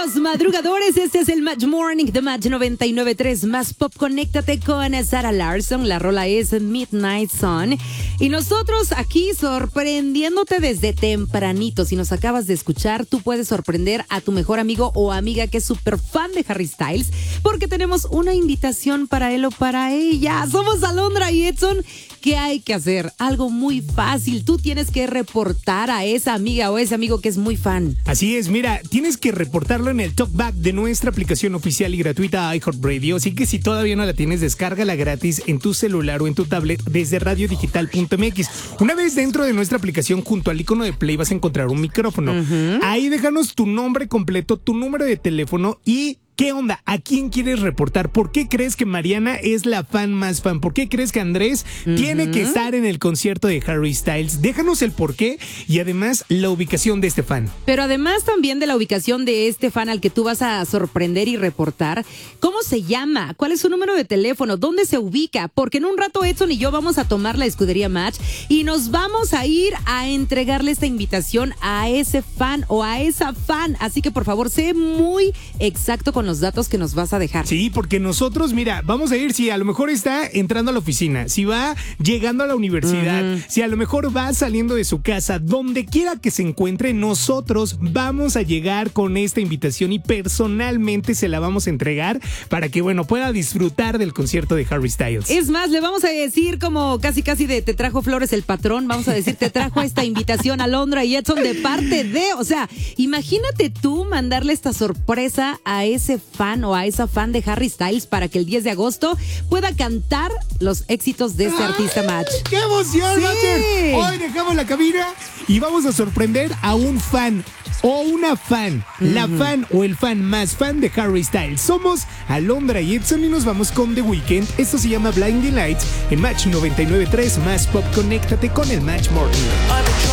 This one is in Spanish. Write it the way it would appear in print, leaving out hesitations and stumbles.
los madrugadores, este es el Match Morning de Match 99.3 Más Pop. Conéctate con Sarah Larsson, la rola es Midnight Sun. Y nosotros aquí sorprendiéndote desde tempranito. Si nos acabas de escuchar, tú puedes sorprender a tu mejor amigo o amiga que es súper fan de Harry Styles, porque tenemos una invitación para él o para ella. Somos Alondra y Edson. ¿Qué hay que hacer? Algo muy fácil. Tú tienes que reportar a esa amiga o ese amigo que es muy fan. Así es, mira, tienes que reportarlo en el talkback de nuestra aplicación oficial y gratuita iHeartRadio. Así que si todavía no la tienes, descárgala gratis en tu celular o en tu tablet desde radiodigital.mx. Una vez dentro de nuestra aplicación, junto al icono de play vas a encontrar un micrófono. Ahí déjanos tu nombre completo, tu número de teléfono y... ¿qué onda? ¿A quién quieres reportar? ¿Por qué crees que Mariana es la fan más fan? ¿Por qué crees que Andrés tiene que estar en el concierto de Harry Styles? Déjanos el por qué y además la ubicación de este fan. Pero además también de la ubicación de este fan al que tú vas a sorprender y reportar, ¿cómo se llama? ¿Cuál es su número de teléfono? ¿Dónde se ubica? Porque en un rato Edson y yo vamos a tomar la escudería Match y nos vamos a ir a entregarle esta invitación a ese fan o a esa fan. Así que por favor, sé muy exacto con los datos que nos vas a dejar. Sí, porque nosotros, mira, vamos a ir si a lo mejor está entrando a la oficina, si va llegando a la universidad, si a lo mejor va saliendo de su casa, donde quiera que se encuentre, nosotros vamos a llegar con esta invitación y personalmente se la vamos a entregar para que, bueno, pueda disfrutar del concierto de Harry Styles. Es más, le vamos a decir como casi de te trajo flores el patrón, vamos a decir te trajo esta invitación a Alondra y Edson de parte de, o sea, imagínate tú mandarle esta sorpresa a ese fan o a esa fan de Harry Styles para que el 10 de agosto pueda cantar los éxitos de este artista Match. ¡Qué emoción, Sí. Matcher! Hoy dejamos la cabina y vamos a sorprender a un fan o una fan, la fan o el fan más fan de Harry Styles. Somos Alondra y Edson y nos vamos con The Weeknd. Esto se llama Blinding Lights en Match 99.3 Más Pop. Conéctate con el Match Morning.